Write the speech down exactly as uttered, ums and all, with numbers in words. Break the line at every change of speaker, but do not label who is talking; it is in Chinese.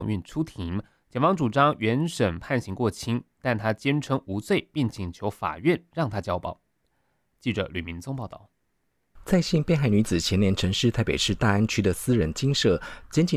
运出庭，检方主张原审判刑过轻，但他坚称无罪，并请求法院让他交保。记者吕明宗报道。
在姓被害女子前年曾是台北市大安区的私人精舍，检警